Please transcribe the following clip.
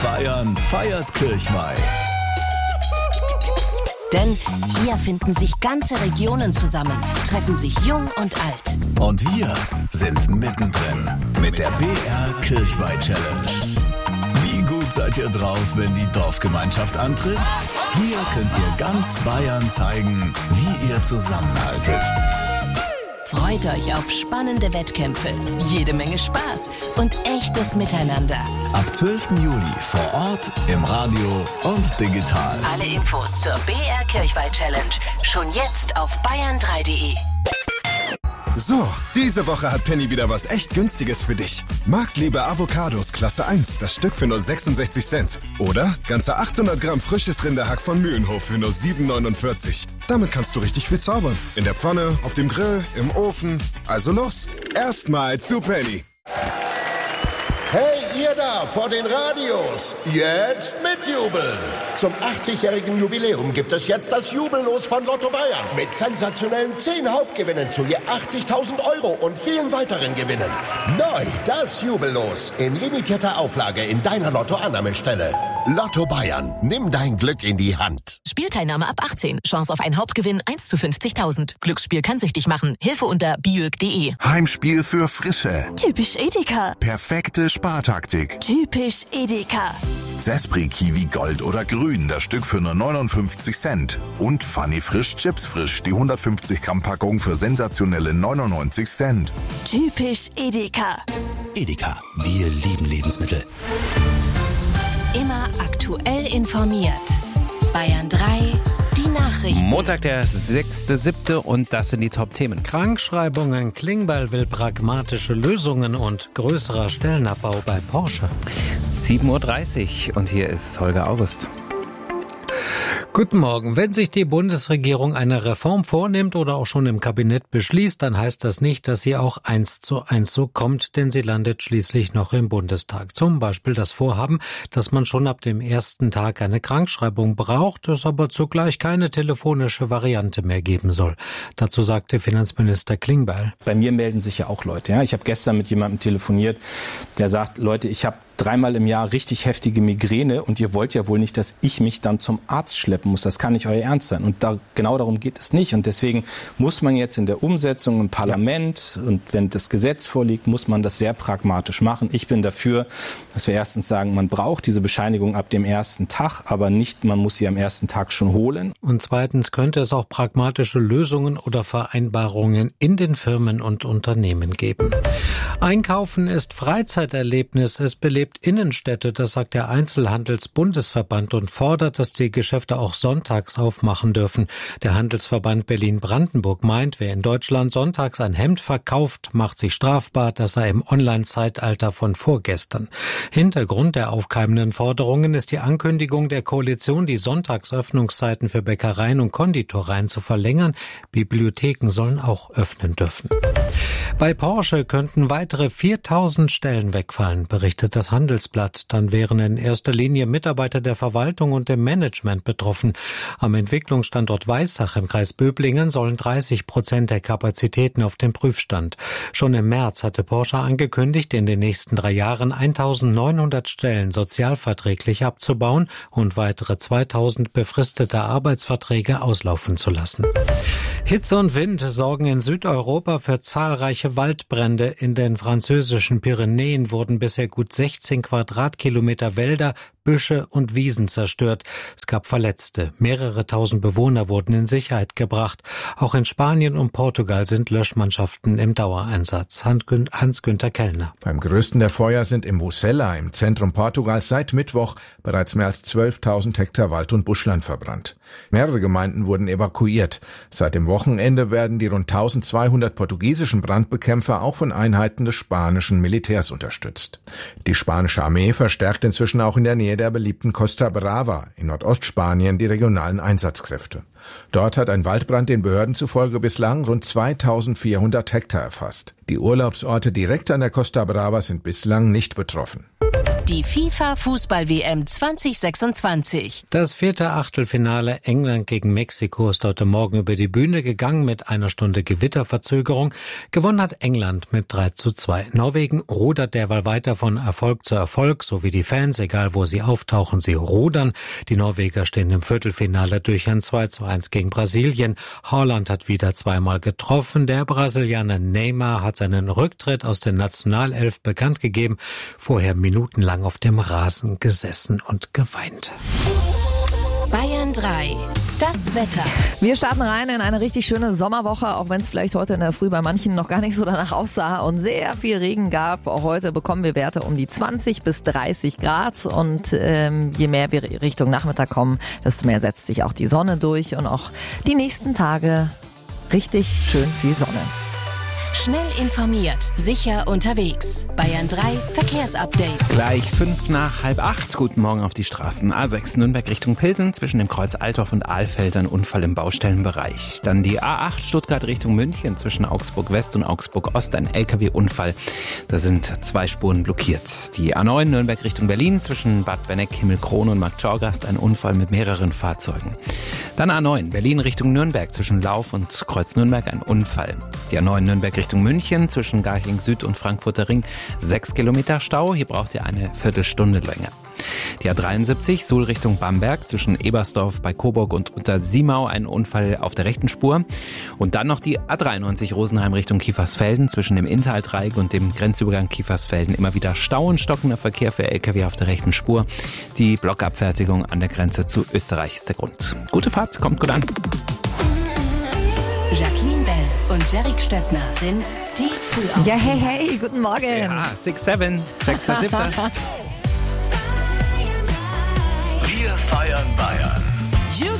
Bayern feiert Kirchweih. Denn hier finden sich ganze Regionen zusammen, treffen sich jung und alt. Und wir sind mittendrin mit der BR Kirchweih Challenge. Wie gut seid ihr drauf, wenn die Dorfgemeinschaft antritt? Hier könnt ihr ganz Bayern zeigen, wie ihr zusammenhaltet. Freut euch auf spannende Wettkämpfe, jede Menge Spaß und echtes Miteinander. Ab 12. Juli vor Ort, im Radio und digital. Alle Infos zur BR Kirchweih Challenge schon jetzt auf bayern3.de. So, diese Woche hat Penny wieder was echt Günstiges für dich. Marktliebe Avocados Klasse 1, das Stück für nur 66 Cent. Oder ganze 800 Gramm frisches Rinderhack von Mühlenhof für nur 7,49. Damit kannst du richtig viel zaubern. In der Pfanne, auf dem Grill, im Ofen. Also los, erstmal zu Penny. Hey, ihr da vor den Radios, jetzt mitjubeln. Zum 80-jährigen Jubiläum gibt es jetzt das Jubellos von Lotto Bayern. Mit sensationellen 10 Hauptgewinnen zu je 80.000 € und vielen weiteren Gewinnen. Neu das Jubellos in limitierter Auflage in deiner Lotto-Annahmestelle. Lotto Bayern, nimm dein Glück in die Hand. Spielteilnahme ab 18. Chance auf einen Hauptgewinn 1 zu 50.000. Glücksspiel kann süchtig machen. Hilfe unter biög.de. Heimspiel für Frische. Typisch Edeka. Perfekte Spartaktik. Typisch Edeka. Zespri Kiwi Gold oder Grün, das Stück für nur 59 Cent. Und Funny Frisch Chips Frisch, die 150 Gramm Packung für sensationelle 99 Cent. Typisch Edeka. Edeka, wir lieben Lebensmittel. Immer aktuell informiert. Bayern 3, die Nachrichten. Montag, der 6.7. und das sind die Top-Themen. Krankschreibungen, Klingbeil will pragmatische Lösungen und größerer Stellenabbau bei Porsche. 7.30 Uhr und hier ist Holger August. Guten Morgen. Wenn sich die Bundesregierung eine Reform vornimmt oder auch schon im Kabinett beschließt, dann heißt das nicht, dass sie auch 1:1 so kommt, denn sie landet schließlich noch im Bundestag. Zum Beispiel das Vorhaben, dass man schon ab dem ersten Tag eine Krankschreibung braucht, es aber zugleich keine telefonische Variante mehr geben soll. Dazu sagte Finanzminister Klingbeil. Bei mir melden sich ja auch Leute. Ja? Ich habe gestern mit jemandem telefoniert, der sagt, Leute, ich habe 3-mal im Jahr richtig heftige Migräne und ihr wollt ja wohl nicht, dass ich mich dann zum Arzt schleppen muss. Das kann nicht euer Ernst sein. Und genau darum geht es nicht. Und deswegen muss man jetzt in der Umsetzung im Parlament und wenn das Gesetz vorliegt, muss man das sehr pragmatisch machen. Ich bin dafür, dass wir erstens sagen, man braucht diese Bescheinigung ab dem ersten Tag, aber nicht, man muss sie am ersten Tag schon holen. Und zweitens könnte es auch pragmatische Lösungen oder Vereinbarungen in den Firmen und Unternehmen geben. Einkaufen ist Freizeiterlebnis. Es belebt Innenstädte, das sagt der Einzelhandelsbundesverband und fordert, dass die Geschäfte auch sonntags aufmachen dürfen. Der Handelsverband Berlin-Brandenburg meint, wer in Deutschland sonntags ein Hemd verkauft, macht sich strafbar. Das sei im Online-Zeitalter von vorgestern. Hintergrund der aufkeimenden Forderungen ist die Ankündigung der Koalition, die Sonntagsöffnungszeiten für Bäckereien und Konditoreien zu verlängern. Bibliotheken sollen auch öffnen dürfen. Bei Porsche könnten weitere 4.000 Stellen wegfallen, berichtet das Handelsblatt. Dann wären in erster Linie Mitarbeiter der Verwaltung und dem Management betroffen. Am Entwicklungsstandort Weissach im Kreis Böblingen sollen 30% der Kapazitäten auf dem Prüfstand. Schon im März hatte Porsche angekündigt, in den nächsten 3 Jahren 1.900 Stellen sozialverträglich abzubauen und weitere 2.000 befristete Arbeitsverträge auslaufen zu lassen. Hitze und Wind sorgen in Südeuropa für zahlreiche Waldbrände. In den französischen Pyrenäen wurden bisher gut 16 Quadratkilometer Wälder, Büsche und Wiesen zerstört. Es gab Verletzte. Mehrere tausend Bewohner wurden in Sicherheit gebracht. Auch in Spanien und Portugal sind Löschmannschaften im Dauereinsatz. Hans-Günther Kellner. Beim größten der Feuer sind im Mosella im Zentrum Portugals seit Mittwoch bereits mehr als 12.000 Hektar Wald- und Buschland verbrannt. Mehrere Gemeinden wurden evakuiert. Seit dem Wochenende werden die rund 1.200 portugiesischen Brandbekämpfer auch von Einheiten des spanischen Militärs unterstützt. Die spanische Armee verstärkt inzwischen auch in der Nähe der beliebten Costa Brava in Nordostspanien die regionalen Einsatzkräfte. Dort hat ein Waldbrand den Behörden zufolge bislang rund 2.400 Hektar erfasst. Die Urlaubsorte direkt an der Costa Brava sind bislang nicht betroffen. Die FIFA-Fußball-WM 2026. Das 4. Achtelfinale England gegen Mexiko ist heute Morgen über die Bühne gegangen mit einer Stunde Gewitterverzögerung. Gewonnen hat England mit 3:2. Norwegen rudert derweil weiter von Erfolg zu Erfolg, so wie die Fans, egal wo sie Wie auftauchen sie rudern? Die Norweger stehen im Viertelfinale durch ein 2:1 gegen Brasilien. Haaland hat wieder zweimal getroffen. Der Brasilianer Neymar hat seinen Rücktritt aus der Nationalelf bekannt gegeben. Vorher minutenlang auf dem Rasen gesessen und geweint. Bayern 3. Das Wetter. Wir starten rein in eine richtig schöne Sommerwoche, auch wenn es vielleicht heute in der Früh bei manchen noch gar nicht so danach aussah und sehr viel Regen gab. Auch heute bekommen wir Werte um die 20 bis 30 Grad und je mehr wir Richtung Nachmittag kommen, desto mehr setzt sich auch die Sonne durch und auch die nächsten Tage richtig schön viel Sonne. Schnell informiert, sicher unterwegs. Bayern 3 Verkehrsupdate. Gleich 7:55. Guten Morgen auf die Straßen. A6 Nürnberg Richtung Pilsen, zwischen dem Kreuz Altdorf und Ahlfeld ein Unfall im Baustellenbereich. Dann die A8 Stuttgart Richtung München, zwischen Augsburg West und Augsburg Ost ein LKW-Unfall. Da sind 2 Spuren blockiert. Die A9 Nürnberg Richtung Berlin, zwischen Bad Benneck, Himmelkrone und Marktschorgast ein Unfall mit mehreren Fahrzeugen. Dann A9 Berlin Richtung Nürnberg, zwischen Lauf und Kreuz Nürnberg ein Unfall. Die A9 Nürnberg Richtung München, zwischen Garching Süd und Frankfurter Ring 6 Kilometer Stau. Hier braucht ihr eine Viertelstunde länger. Die A73 Suhl Richtung Bamberg, zwischen Ebersdorf bei Coburg und Untersiemau ein Unfall auf der rechten Spur. Und dann noch die A93 Rosenheim Richtung Kiefersfelden, zwischen dem Inntal-Dreieck und dem Grenzübergang Kiefersfelden immer wieder Stau und stockender Verkehr für LKW auf der rechten Spur. Die Blockabfertigung an der Grenze zu Österreich ist der Grund. Gute Fahrt, kommt gut an. Jacqueline Bell und Jerick Stöckner sind die Frühaufsteher. Ja, hey, guten Morgen. Ja, 6-7, 6.7. Wir feiern Bayern.